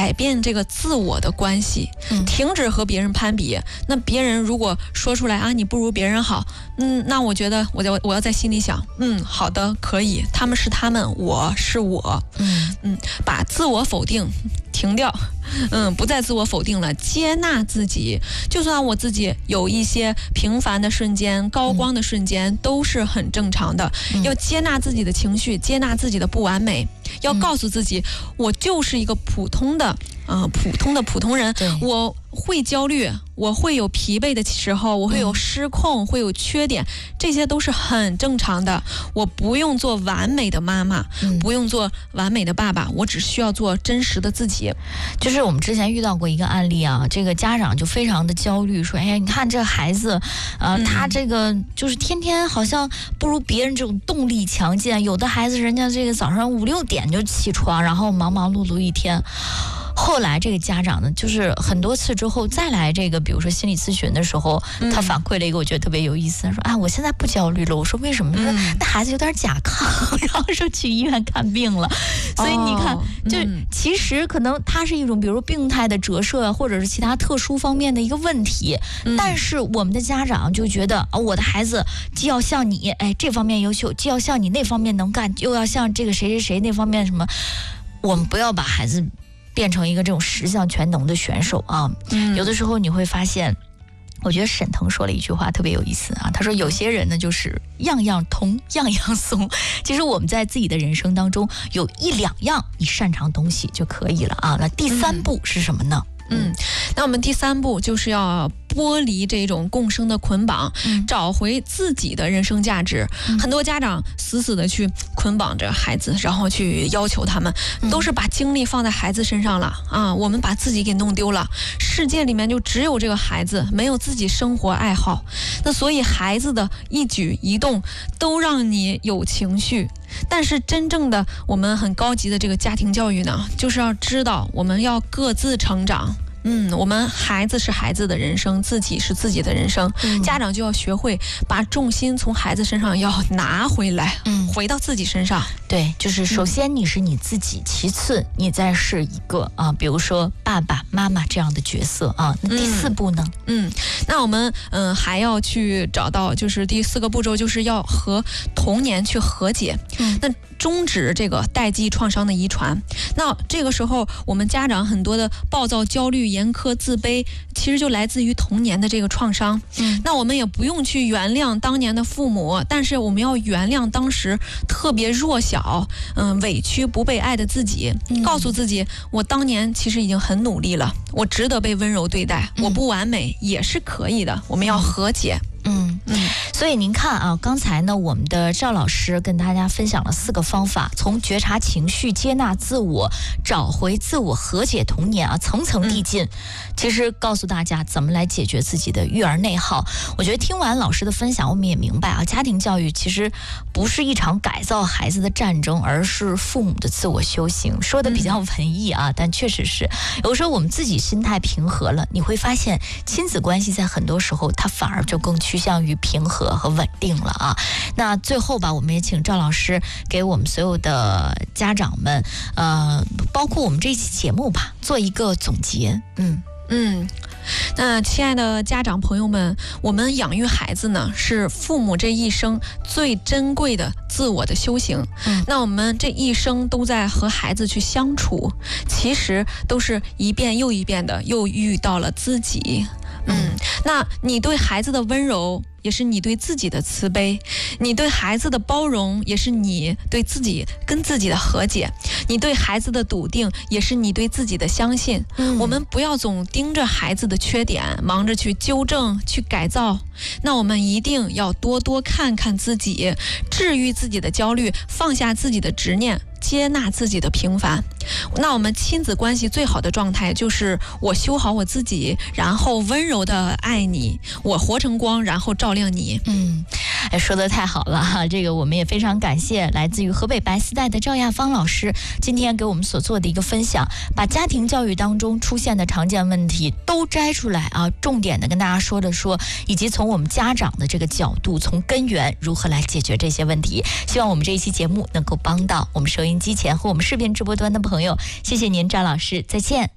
改变这个自我的关系，停止和别人攀比。那别人如果说出来啊，你不如别人好，那我觉得我要在心里想，好的，可以，他们是他们，我是我，把自我否定停掉，不再自我否定了，接纳自己。就算我自己有一些平凡的瞬间、高光的瞬间，都是很正常的。要接纳自己的情绪，接纳自己的不完美，要告诉自己，我就是一个普通的普通人，我会焦虑，我会有疲惫的时候，我会有失控，会有缺点，这些都是很正常的。我不用做完美的妈妈，不用做完美的爸爸，我只需要做真实的自己。 就是我们之前遇到过一个案例啊，这个家长就非常的焦虑，说，哎呀，你看这孩子，他这个就是天天好像不如别人这种动力强健，有的孩子人家这个早上5、6点就起床，然后忙忙碌碌一天。后来这个家长呢，就是很多次之后再来这个比如说心理咨询的时候，他反馈了一个我觉得特别有意思，他说，我现在不焦虑了。我说为什么？他说那孩子有点甲亢，然后说去医院看病了。所以你看，就其实可能它是一种比如病态的折射，或者是其他特殊方面的一个问题，但是我们的家长就觉得，我的孩子既要像你这方面优秀，既要像你那方面能干，又要像这个谁谁谁那方面什么。我们不要把孩子变成一个这种十项全能的选手啊。有的时候你会发现，我觉得沈腾说了一句话特别有意思啊，他说有些人呢就是样样通样样松。其实我们在自己的人生当中有1、2样你擅长的东西就可以了啊。那第3步是什么呢？ 那我们第3步就是要剥离这种共生的捆绑，找回自己的人生价值。很多家长死死的去捆绑着孩子，然后去要求他们，都是把精力放在孩子身上了啊，我们把自己给弄丢了。世界里面就只有这个孩子，没有自己生活爱好。那所以孩子的一举一动都让你有情绪。但是真正的我们很高级的这个家庭教育呢，就是要知道我们要各自成长。我们孩子是孩子的人生，自己是自己的人生，家长就要学会把重心从孩子身上要拿回来，回到自己身上。 对，就是首先你是你自己，其次你再是一个比如说爸爸妈妈这样的角色啊。那第4步呢？ 那我们还要去找到，就是第4个步骤，就是要和童年去和解。那终止这个代际创伤的遗传。那这个时候我们家长很多的暴躁、焦虑、严苛、自卑，其实就来自于童年的这个创伤。那我们也不用去原谅当年的父母，但是我们要原谅当时特别弱小、委屈不被爱的自己，告诉自己，我当年其实已经很努力了，我值得被温柔对待，我不完美也是可以的，我们要和解。 所以您看啊，刚才呢，我们的赵老师跟大家分享了4个方法，从觉察情绪、接纳自我、找回自我、和解童年啊，层层递进。其实告诉大家怎么来解决自己的育儿内耗。我觉得听完老师的分享，我们也明白啊，家庭教育其实不是一场改造孩子的战争，而是父母的自我修行。说的比较文艺啊，但确实是有时候我们自己心态平和了，你会发现亲子关系在很多时候它反而就更趋向于平和和稳定了啊。那最后吧，我们也请赵老师给我们所有的家长们，包括我们这期节目吧，做一个总结。 那亲爱的家长朋友们，我们养育孩子呢，是父母这一生最珍贵的自我的修行。那我们这一生都在和孩子去相处，其实都是一遍又一遍的又遇到了自己。那你对孩子的温柔，也是你对自己的慈悲；你对孩子的包容，也是你对自己跟自己的和解；你对孩子的笃定，也是你对自己的相信。我们不要总盯着孩子的缺点，忙着去纠正、去改造。那我们一定要多多看看自己，治愈自己的焦虑，放下自己的执念，接纳自己的平凡。那我们亲子关系最好的状态就是我修好我自己，然后温柔的爱你，我活成光，然后照亮你。 说得太好了哈！这个我们也非常感谢来自于河北白丝带的赵亚芳老师今天给我们所做的一个分享，把家庭教育当中出现的常见问题都摘出来啊，重点的跟大家说，以及从我们家长的这个角度，从根源如何来解决这些问题。希望我们这一期节目能够帮到我们收音机前和我们视频直播端的朋友。谢谢您，赵老师，再见。